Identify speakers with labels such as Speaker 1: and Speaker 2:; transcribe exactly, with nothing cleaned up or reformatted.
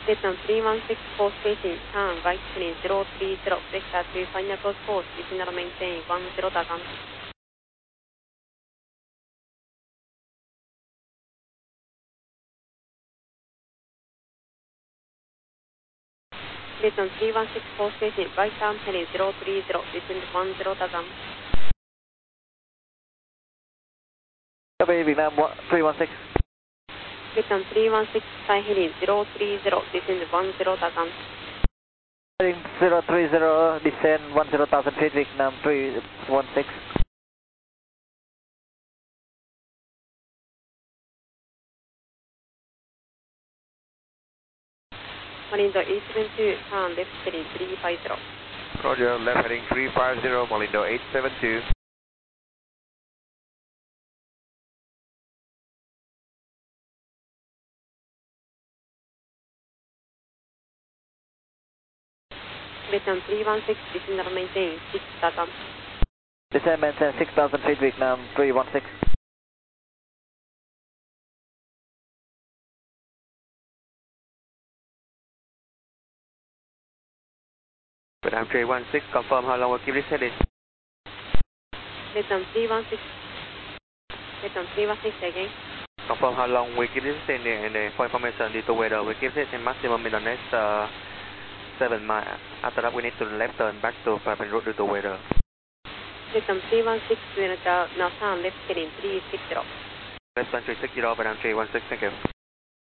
Speaker 1: Vietnam three one six, four station, turn right heading zero three zero, vector to final close course, signal maintain one zero Dagam. Vietnam three one six, four station, right turn heading zero three zero, descend one zero Dagam.
Speaker 2: Copy, Vietnam three one six.
Speaker 1: Vietnam three one six, high heading zero three zero, descend one zero Dagam.
Speaker 2: Heading zero three zero, descend one zero thousand feet, Vietnam three one six.
Speaker 1: Malindo eight seven two, turn left heading three five zero.
Speaker 3: Roger, left heading three five zero, Malindo eight seven two.
Speaker 1: Vietnam three one six, descend maintain six Dagam.
Speaker 2: Descend maintain six thousand feet, Vietnam three one six.
Speaker 3: Vietnam three one six, confirm how long we'll keep this heading.
Speaker 1: Vietnam three one six, Vietnam three one six again.
Speaker 3: Confirm how long we keep this heading and uh, for information due to weather, we keep this in maximum in the next uh, seven miles. After that we need to left turn back to Philippine route due to weather.
Speaker 1: Vietnam three one six, now turn left heading three six zero.
Speaker 3: Left turn three six zero, Vietnam three one six, thank you.